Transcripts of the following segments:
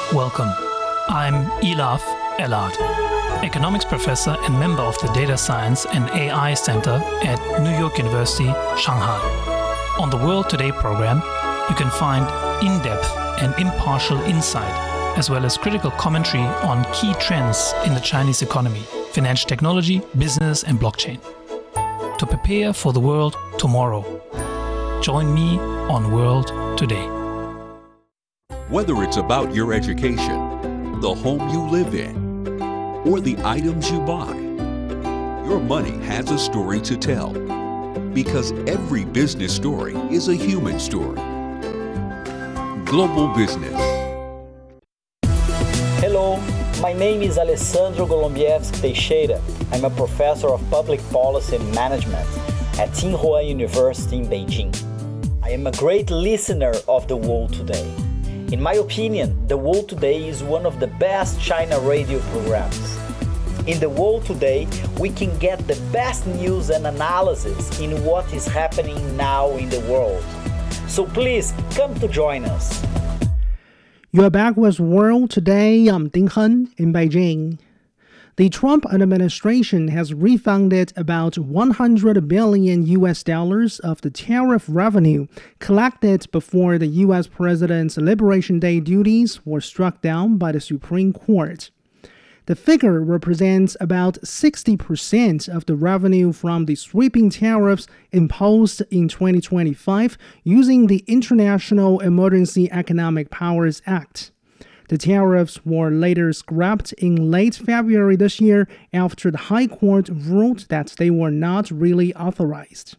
Welcome. I'm Elaf Elad, economics professor and member of the Data Science and AI Center at New York University, Shanghai. On the World Today program, you can find in-depth and impartial insight, as well as critical commentary on key trends in the Chinese economy, financial technology, business, and blockchain. To prepare for the world tomorrow, join me on World Today. Whether it's about your education, the home you live in, or the items you buy, your money has a story to tell. Because every business story is a human story. Global Business. Hello, my name is Alessandro Golombieski Teixeira. I'm a professor of public policy and management at Tsinghua University in Beijing. I am a great listener of The World Today. In my opinion, The World Today is one of the best China radio programs. In The World Today, we can get the best news and analysis in what is happening now in the world. So please, come to join us. You are back with World Today. I'm Ding Hen in Beijing. The Trump administration has refunded about $100 billion of the tariff revenue collected before the U.S. President's Liberation Day duties were struck down by the Supreme Court. The figure represents about 60% of the revenue from the sweeping tariffs imposed in 2025 using the International Emergency Economic Powers Act. The tariffs were later scrapped in late February this year after the High Court ruled that they were not really authorized.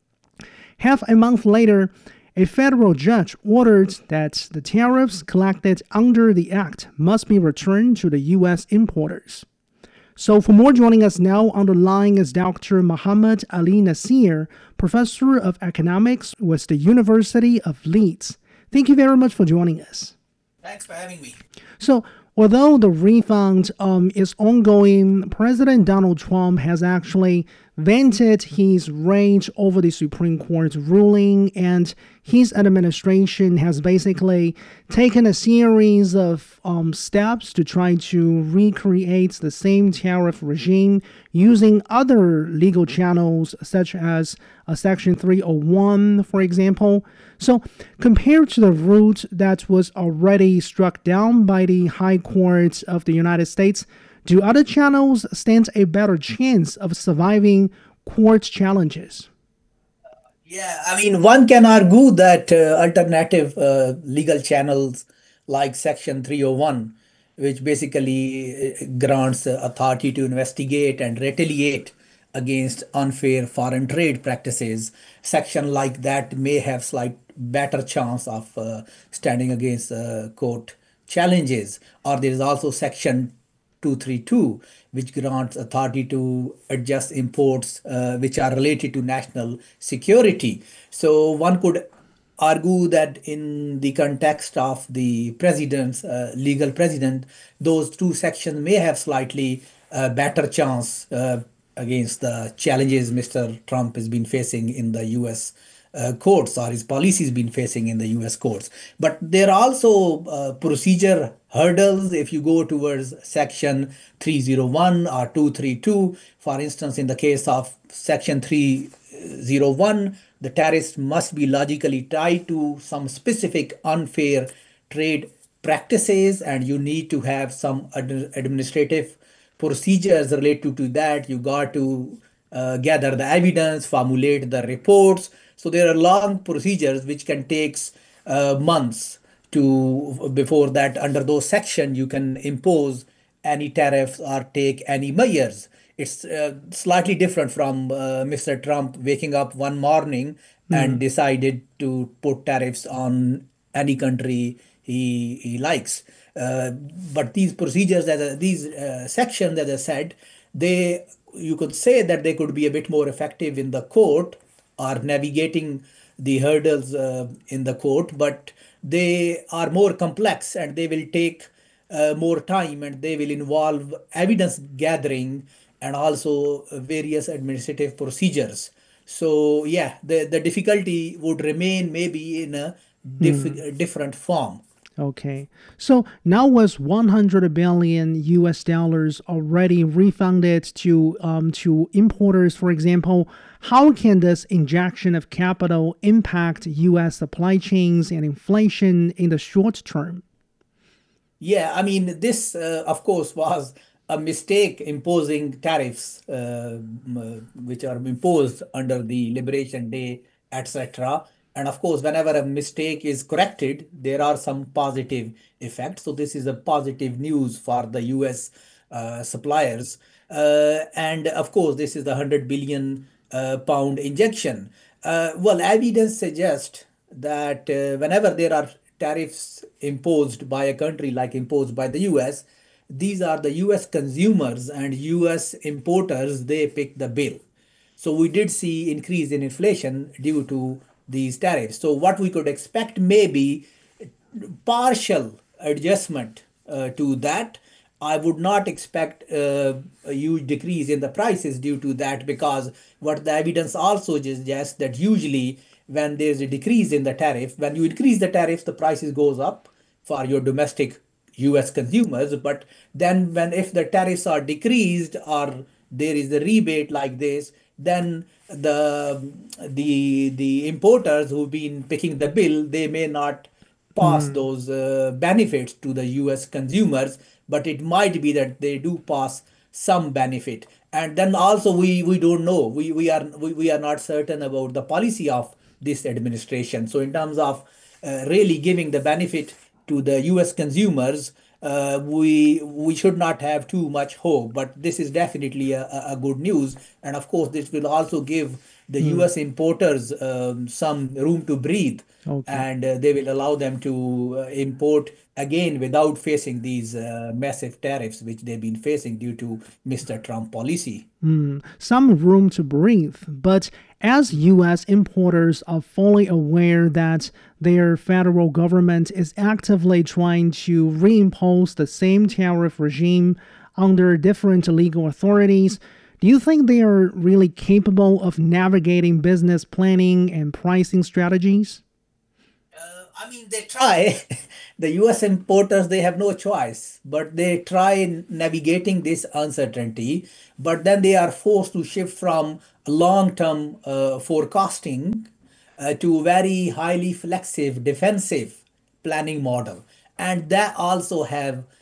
Half a month later, a federal judge ordered that the tariffs collected under the act must be returned to the U.S. importers. So for more, joining us now on the line is Dr. Muhammad Ali Nasir, professor of economics with the University of Leeds. Thank you very much for joining us. Thanks for having me. So, although the refund is ongoing, President Donald Trump has actually vented his rage over the Supreme Court ruling, and his administration has basically taken a series of steps to try to recreate the same tariff regime using other legal channels such as Section 301, for example. So compared to the route that was already struck down by the High Court of the United States, do other channels stand a better chance of surviving court challenges? Yeah, I mean, one can argue that alternative legal channels like Section 301, which basically grants authority to investigate and retaliate against unfair foreign trade practices, section like that may have slight better chance of standing against court challenges. Or there is also Section 232, which grants authority to adjust imports which are related to national security. So one could argue that in the context of the president's legal president, those two sections may have slightly better chance against the challenges Mr. Trump has been facing in the U.S. Courts, or his policies been facing in the U.S. courts. But there are also procedure hurdles if you go towards Section 301 or 232. For instance, in the case of Section 301, the tariffs must be logically tied to some specific unfair trade practices, and you need to have some administrative procedures related to that. You got to gather the evidence, formulate the reports. So there are long procedures which can take months to before that. Under those sections, you can impose any tariffs or take any measures. It's slightly different from Mr. Trump waking up one morning and decided to put tariffs on any country he likes. But these procedures, these sections, as I said, you could say that they could be a bit more effective in the court or navigating the hurdles in the court, but they are more complex and they will take more time, and they will involve evidence gathering and also various administrative procedures. So yeah, the difficulty would remain maybe in a different form. Okay. So now was 100 billion US dollars already refunded to importers, for example, how can this injection of capital impact US supply chains and inflation in the short term? Yeah, I mean, this, of course, was a mistake imposing tariffs, which are imposed under the Liberation Day, etc. And of course, whenever a mistake is corrected, there are some positive effects. So this is a positive news for the US suppliers. And of course, this is the 100 billion pound injection. Well, evidence suggests that whenever there are tariffs imposed by a country like imposed by the US, these are the US consumers and US importers, they pick the bill. So we did see increase in inflation due to these tariffs. So what we could expect may be partial adjustment to that. I would not expect a huge decrease in the prices due to that, because what the evidence also suggests that usually when there's a decrease in the tariff, when you increase the tariffs, the prices goes up for your domestic US consumers. But then when if the tariffs are decreased or there is a rebate like this, then the importers who've been picking the bill, they may not pass Hmm. those benefits to the US consumers, but it might be that they do pass some benefit. And then also we don't know. We are not certain about the policy of this administration. So in terms of really giving the benefit to the US consumers, we should not have too much hope. But this is definitely a good news. And of course, this will also give the Hmm. US importers some room to breathe, Okay. and they will allow them to import again without facing these massive tariffs which they've been facing due to Mr. Trump policy. Some room to breathe, but as US importers are fully aware that their federal government is actively trying to reimpose the same tariff regime under different legal authorities, do you think they are really capable of navigating business planning and pricing strategies? I mean, they try. The US importers, they have no choice, but they try navigating this uncertainty. But then they are forced to shift from long term forecasting to very highly flexive defensive planning model. And that also have